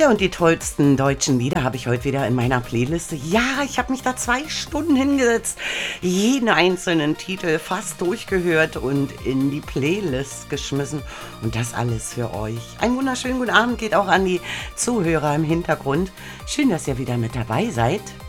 Ja, und die tollsten deutschen Lieder habe ich heute wieder in meiner Playliste. Ja, ich habe mich da 2 Stunden hingesetzt, jeden einzelnen Titel fast durchgehört und in die Playlist geschmissen. Und das alles für euch. Einen wunderschönen guten Abend geht auch an die Zuhörer im Hintergrund. Schön, dass ihr wieder mit dabei seid.